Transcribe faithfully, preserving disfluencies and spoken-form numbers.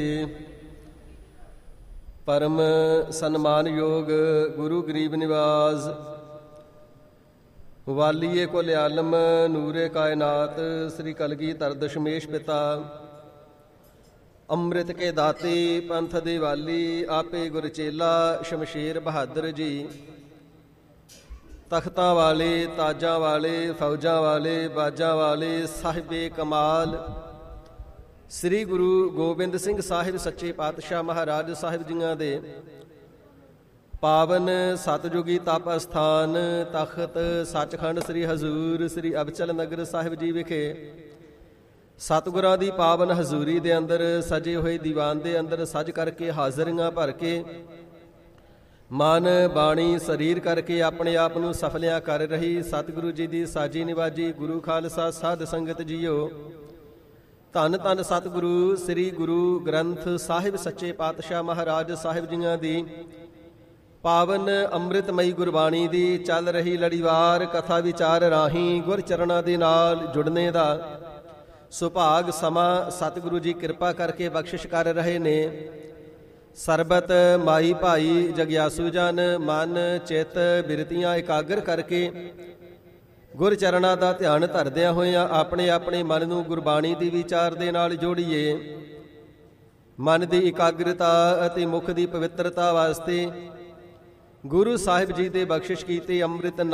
परम सन्मान योग गुरु गरीब निवाज वालिए को लियालम नूरे कायनात श्री कलगीधर दशमेश पिता अमृत के दाते पंथ दे वाली आपे गुरचेला शमशेर बहादुर जी तख्तां वाले ताजा वाले फौजा वाले बाजा वाले साहिबे कमाल श्री गुरु गोबिंद सिंह साहिब सच्चे पातशाह महाराज साहिब जियां दे पावन सतयुगी तप अस्थान तख्त सचखंड श्री हजूर श्री अबचल नगर साहिब जी विखे सतगुरां दी पावन हजूरी दे अंदर सजे होए दीवान दे अंदर सज करके हाजरियां भर के मन बाणी शरीर करके अपने आप नूं सफलियां कर रही सतगुरु जी दी साजी निवाजी गुरु खालसा साध संगत जीओ धन धन सतगुरु श्री गुरु ग्रंथ साहिब सच्चे पातशाह महाराज साहिब जियां दी पावन अमृतमई गुरबाणी दी चल रही लड़ीवार कथा विचार राही गुर चरणा दे नाल जुड़ने दा सुभाग समा सतगुरु जी कृपा करके बख्शिश कर रहे ने। सरबत माई भाई जगयासु जन मन चित बिरतियां एकाग्र करके गुर चरणा दा ध्यान धरदियां होइयां अपने अपने मन नूं गुरबाणी दी विचार दे नाल जोड़ीए। मन दी एकाग्रता अते मुख दी पवित्रता वास्ते गुरु साहिब जी दे बख्शिश कीते अमृत